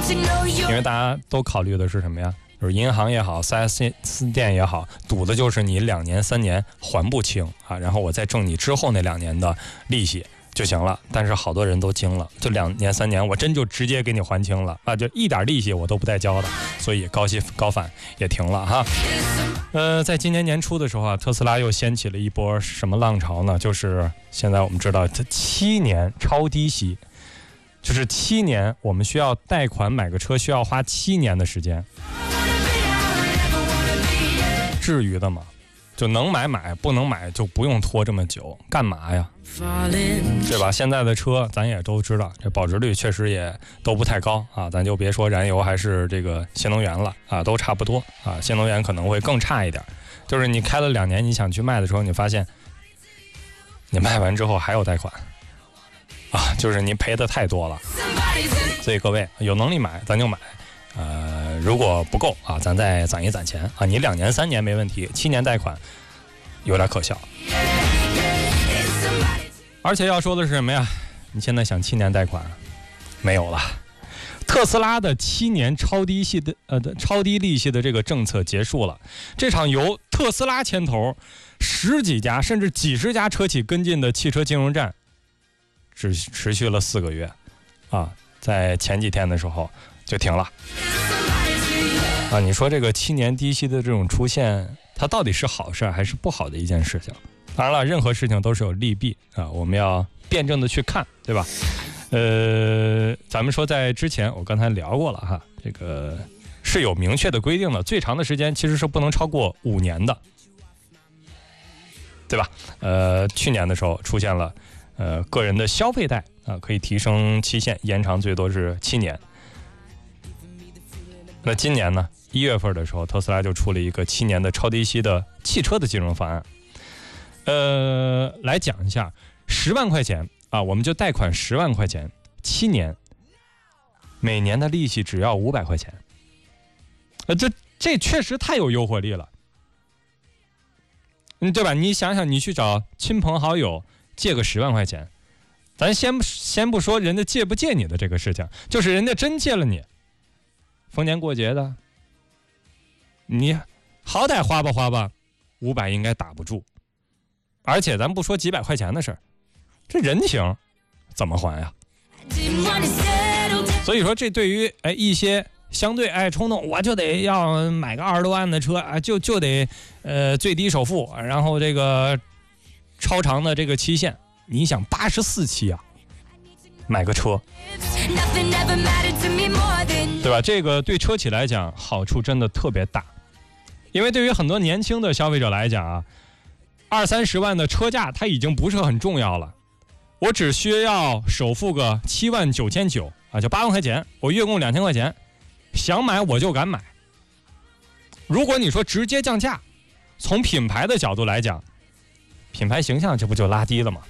因为大家都考虑的是什么呀？就是银行也好 4S 店也好，赌的就是你2年3年还不清啊，然后我再挣你之后那2年的利息就行了。但是好多人都惊了，就2年3年我真就直接给你还清了啊，就一点利息我都不带交的，所以高反也停了哈。在今年年初的时候啊，特斯拉又掀起了一波什么浪潮呢？就是现在我们知道这7年超低息，就是7年我们需要贷款买个车需要花7年的时间，至于的吗？就能买，不能买就不用拖这么久，干嘛呀？对吧？现在的车咱也都知道，这保值率确实也都不太高啊，咱就别说燃油还是这个新能源了啊，都差不多啊，新能源可能会更差一点。就是你开了2年，你想去卖的时候，你发现你卖完之后还有贷款啊，就是你赔的太多了。所以各位有能力买咱就买，如果不够啊，咱再攒一攒钱啊。你2年3年没问题，7年贷款有点可笑。而且要说的是什么呀？你现在想7年贷款没有了。特斯拉的7年超低利息的这个政策结束了。这场由特斯拉牵头10几家甚至几十家车企跟进的汽车金融战，只持续了4个月啊，在前几天的时候就停了啊。你说这个7年低息的这种出现，它到底是好事还是不好的一件事情？当然了，任何事情都是有利弊啊，我们要辩证的去看，对吧？咱们说在之前我刚才聊过了哈，这个是有明确的规定的，最长的时间其实是不能超过5年的，对吧？去年的时候出现了个人的消费贷啊，可以提升期限，延长最多是7年。那今年呢，1月份的时候，特斯拉就出了一个7年的超低息的汽车的金融方案。来讲一下，10万块钱啊，我们就贷款10万块钱，7年，每年的利息只要500块钱。这确实太有诱惑力了，对吧？你想想，你去找亲朋好友借个10万块钱，咱先不说人家借不借你的这个事情，就是人家真借了你，逢年过节的，你好歹花吧，500应该打不住。而且咱不说几百块钱的事儿，这人情怎么还呀？所以说，这对于一些相对冲动，我就得要买个20多万的车啊，就得最低首付，然后这个超长的这个期限，你想84期啊，买个车，对吧？这个对车企来讲好处真的特别大，因为对于很多年轻的消费者来讲啊，20-30万的车价它已经不是很重要了，我只需要首付个79900啊，就8万块钱，我月供2000块钱，想买我就敢买。如果你说直接降价，从品牌的角度来讲，品牌形象这不就拉低了吗？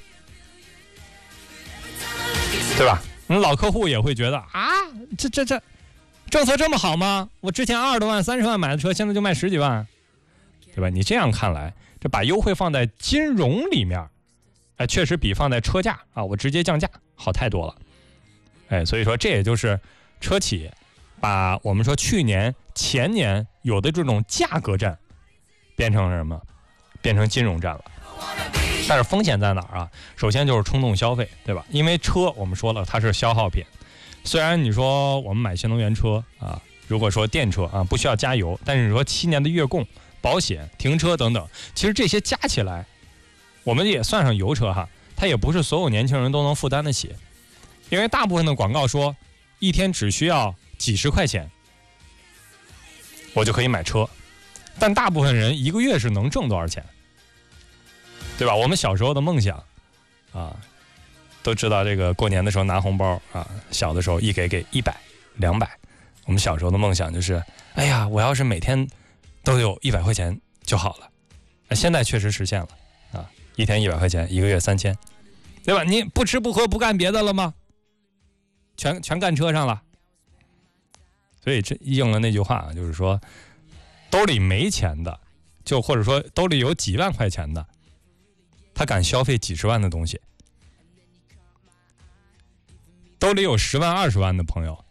对吧？老客户也会觉得啊，这政策这么好吗？我之前20多万、30万买的车，现在就卖10几万，对吧？你这样看来，这把优惠放在金融里面，确实比放在车价啊，我直接降价好太多了。所以说这也就是车企把我们说去年、前年有的这种价格战变成什么？变成金融战了。但是风险在哪儿啊？首先就是冲动消费，对吧？因为车我们说了它是消耗品，虽然你说我们买新能源车啊，如果说电车啊不需要加油，但是你说7年的月供、保险、停车等等，其实这些加起来，我们也算上油车哈，它也不是所有年轻人都能负担得起。因为大部分的广告说一天只需要几十块钱我就可以买车，但大部分人1个月是能挣多少钱，对吧？我们小时候的梦想啊，都知道这个过年的时候拿红包啊，小的时候一给100、200，我们小时候的梦想就是，哎呀，我要是每天都有100块钱就好了。现在确实实现了啊，一天100块钱，1个月3000，对吧？你不吃不喝不干别的了吗？全干车上了。所以这应了那句话，就是说兜里没钱的，就或者说兜里有几万块钱的，他敢消费几十万的东西。兜里有10万20万的朋友，